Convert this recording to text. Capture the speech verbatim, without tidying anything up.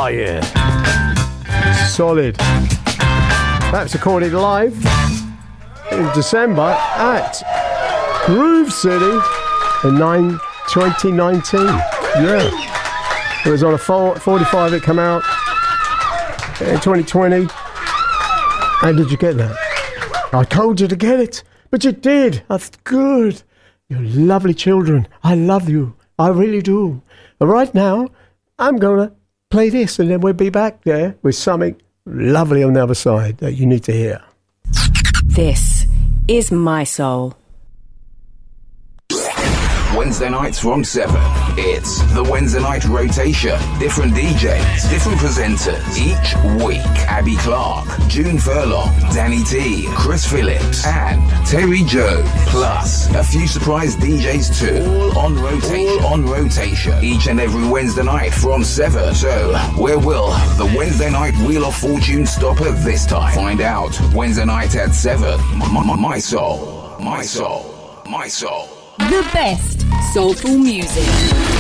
Oh, yeah. Solid. That's recorded live in December at Groove City in nine, twenty nineteen. Yeah. It was on a four, forty-five, it came out in twenty twenty. How did you get that? I told you to get it, but you did. That's good. You're lovely children. I love you. I really do. But right now, I'm going to play this, and then we'll be back there with something lovely on the other side that you need to hear. This is My Soul. Wednesday nights from seven. It's the Wednesday night rotation. Different D Js, different presenters. Each week, Abby Clark, June Furlong, Danny T, Chris Phillips, and Terry Joe. Plus, a few surprise D Js too. All on rotation. All on rotation. Each and every Wednesday night from seven. So, where will the Wednesday night Wheel of Fortune stop at this time? Find out Wednesday night at seven. My, my, my soul. My soul. My soul. The best soulful music.